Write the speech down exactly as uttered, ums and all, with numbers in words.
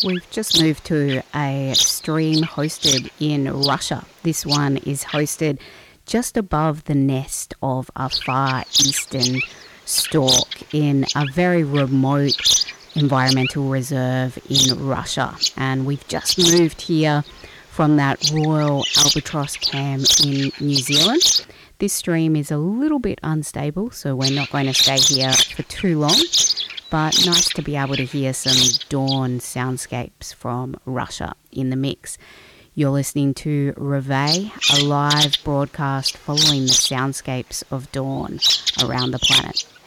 We've just moved to a stream hosted in Russia. This one is hosted just above the nest of a far eastern stork in a very remote environmental reserve in Russia. And we've just moved here from that Royal Albatross camp in New Zealand. This stream is a little bit unstable, so we're not going to stay here for too long. But nice to be able to hear some dawn soundscapes from Russia in the mix. You're listening to Reveille, a live broadcast following the soundscapes of dawn around the planet.